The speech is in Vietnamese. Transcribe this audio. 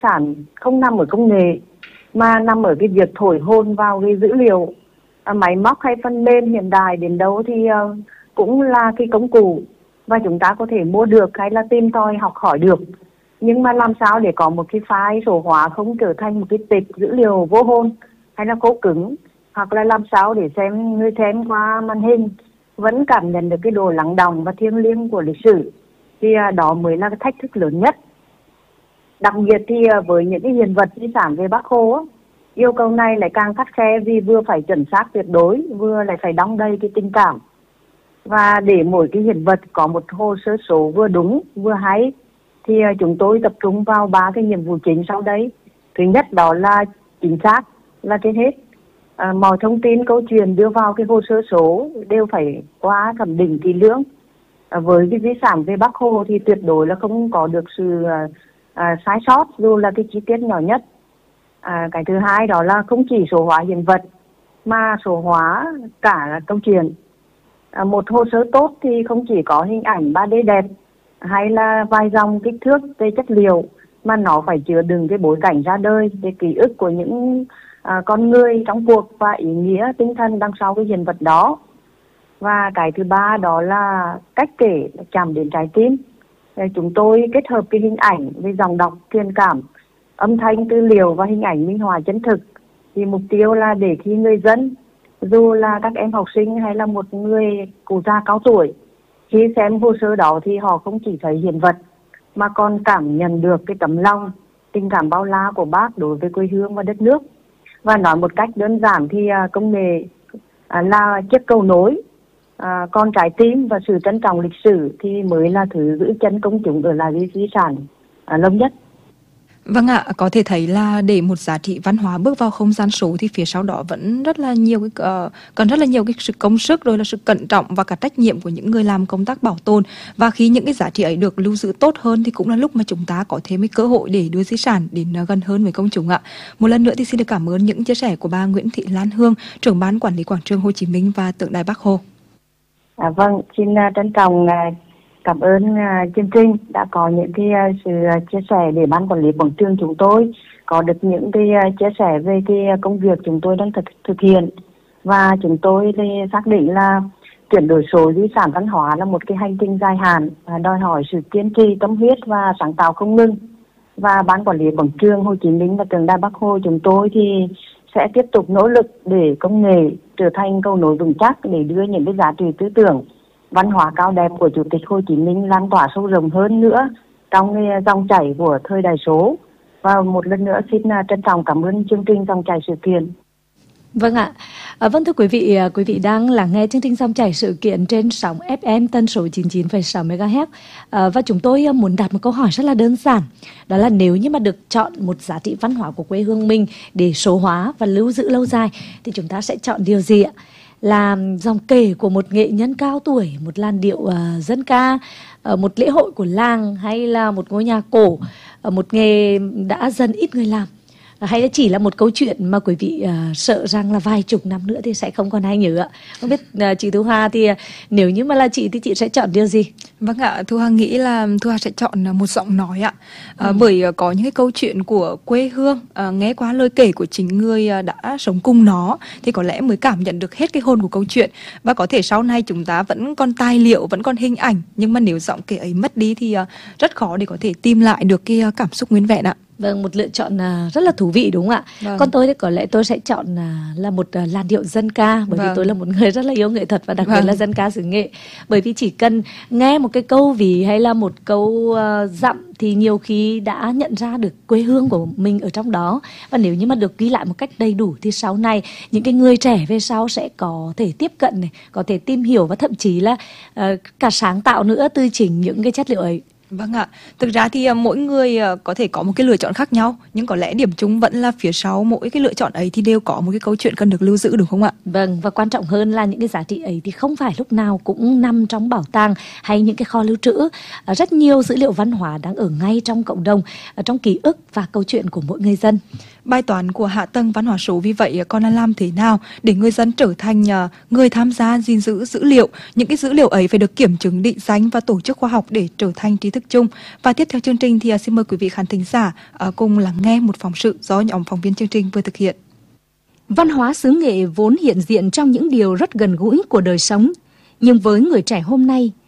sản không nằm ở công nghệ mà nằm ở cái việc thổi hồn vào cái dữ liệu. Máy móc hay phần mềm hiện đại đến đâu thì cũng là cái công cụ và chúng ta có thể mua được hay là tìm tòi học hỏi được. Nhưng mà làm sao để có một cái file số hóa không trở thành một cái tệp dữ liệu vô hồn hay là cố cứng, hoặc là làm sao để người xem qua màn hình vẫn cảm nhận được cái độ lắng đọng và thiêng liêng của lịch sử, thì đó mới là cái thách thức lớn nhất. Đặc biệt thì với những cái hiện vật di sản về Bác Hồ, yêu cầu này lại càng khắt khe vì vừa phải chuẩn xác tuyệt đối, vừa lại phải đong đầy cái tình cảm. Và để mỗi cái hiện vật có một hồ sơ số vừa đúng vừa hay thì chúng tôi tập trung vào 3 cái nhiệm vụ chính sau đây. Thứ nhất đó là chính xác là trên hết. Mọi thông tin câu chuyện đưa vào cái hồ sơ số đều phải qua thẩm định kỹ lưỡng. Với cái di sản về Bác Hồ thì tuyệt đối là không có được sự sai sót dù là cái chi tiết nhỏ nhất. Cái thứ hai đó là không chỉ số hóa hiện vật mà số hóa cả câu chuyện. Một hồ sơ tốt thì không chỉ có hình ảnh 3D đẹp hay là vài dòng kích thước về chất liệu, mà nó phải chứa đựng cái bối cảnh ra đời, cái ký ức của những con người trong cuộc và ý nghĩa tinh thần đằng sau cái hiện vật đó. Và cái thứ ba đó là cách kể chạm đến trái tim. Chúng tôi kết hợp cái hình ảnh với dòng đọc truyền cảm, âm thanh tư liệu và hình ảnh minh họa chân thực. Thì mục tiêu là để khi người dân, dù là các em học sinh hay là một người cụ già cao tuổi, khi xem hồ sơ đó thì họ không chỉ thấy hiện vật mà còn cảm nhận được cái tấm lòng, tình cảm bao la của Bác đối với quê hương và đất nước. Và nói một cách đơn giản thì công nghệ là chiếc cầu nối, còn trái tim và sự trân trọng lịch sử thì mới là thứ giữ chân công chúng ở lại di sản lâu nhất. Vâng ạ, có thể thấy là để một giá trị văn hóa bước vào không gian số thì phía sau đó vẫn rất là nhiều cần rất là nhiều cái sự công sức, rồi là sự cẩn trọng và cả trách nhiệm của những người làm công tác bảo tồn. Và khi những cái giá trị ấy được lưu giữ tốt hơn thì cũng là lúc mà chúng ta có thêm cái cơ hội để đưa di sản đến gần hơn với công chúng ạ. Một lần nữa thì xin được cảm ơn những chia sẻ của bà Nguyễn Thị Lan Hương, trưởng ban quản lý quảng trường Hồ Chí Minh và tượng đài Bác Hồ. Vâng, xin trân trọng cảm ơn chương trình đã có những cái sự chia sẻ để ban quản lý quảng trường chúng tôi có được những cái chia sẻ về cái công việc chúng tôi đang thực hiện. Và chúng tôi thì xác định là chuyển đổi số di sản văn hóa là một cái hành trình dài hạn, đòi hỏi sự kiên trì, tâm huyết và sáng tạo không ngừng. Và ban quản lý quảng trường Hồ Chí Minh và tượng đài Bác Hồ chúng tôi thì sẽ tiếp tục nỗ lực để công nghệ trở thành cầu nối vững chắc để đưa những cái giá trị tư tưởng, văn hóa cao đẹp của Chủ tịch Hồ Chí Minh lan tỏa sâu rộng hơn nữa trong dòng chảy của thời đại số. Và một lần nữa xin trân trọng cảm ơn chương trình Dòng chảy sự kiện. Vâng ạ. Vâng thưa quý vị đang lắng nghe chương trình Dòng chảy sự kiện trên sóng FM tần số 99,6 MHz. Và chúng tôi muốn đặt một câu hỏi rất là đơn giản. Đó là nếu như mà được chọn một giá trị văn hóa của quê hương mình để số hóa và lưu giữ lâu dài thì chúng ta sẽ chọn điều gì ạ? Là dòng kể của một nghệ nhân cao tuổi, một làn điệu dân ca, một lễ hội của làng, hay là một ngôi nhà cổ, một nghề đã dần ít người làm, hay là chỉ là một câu chuyện mà quý vị sợ rằng là vài chục năm nữa thì sẽ không còn ai nhớ ạ? Không biết chị Thu Hà thì nếu như mà là chị thì chị sẽ chọn điều gì? Vâng ạ, Thu Hà nghĩ là Thu Hà sẽ chọn một giọng nói ạ. Bởi có những cái câu chuyện của quê hương, nghe qua lời kể của chính người đã sống cùng nó thì có lẽ mới cảm nhận được hết cái hồn của câu chuyện. Và có thể sau này chúng ta vẫn còn tài liệu, vẫn còn hình ảnh, nhưng mà nếu giọng kể ấy mất đi thì rất khó để có thể tìm lại được cái cảm xúc nguyên vẹn ạ. Vâng, một lựa chọn rất là thú vị đúng không ạ? Vâng. Còn tôi thì có lẽ tôi sẽ chọn là một làn điệu dân ca, bởi vì tôi là một người rất là yêu nghệ thuật và đặc biệt là dân ca xứ Nghệ. Bởi vì chỉ cần nghe một cái câu ví hay là một câu dặm thì nhiều khi đã nhận ra được quê hương của mình ở trong đó. Và nếu như mà được ghi lại một cách đầy đủ thì sau này những cái người trẻ về sau sẽ có thể tiếp cận này, có thể tìm hiểu và thậm chí là cả sáng tạo nữa từ chính những cái chất liệu ấy. Vâng ạ, thực ra thì mỗi người có thể có một cái lựa chọn khác nhau, nhưng có lẽ điểm chung vẫn là phía sau mỗi cái lựa chọn ấy thì đều có một cái câu chuyện cần được lưu giữ, đúng không ạ? Vâng, và quan trọng hơn là những cái giá trị ấy thì không phải lúc nào cũng nằm trong bảo tàng hay những cái kho lưu trữ. Rất nhiều dữ liệu văn hóa đang ở ngay trong cộng đồng, trong ký ức và câu chuyện của mỗi người dân. Bài toán của hạ tầng văn hóa số vì vậy còn là làm thế nào để người dân trở thành người tham gia gìn giữ dữ liệu. Những cái dữ liệu ấy phải được kiểm chứng, định danh và tổ chức khoa học để trở thành trí thức thức chung. Và tiếp theo chương trình thì xin mời quý vị khán thính giả cùng lắng nghe một phóng sự do nhóm phóng viên chương trình vừa thực hiện. Văn hóa xứ Nghệ vốn hiện diện trong những điều rất gần gũi của đời sống, nhưng với người trẻ hôm nay,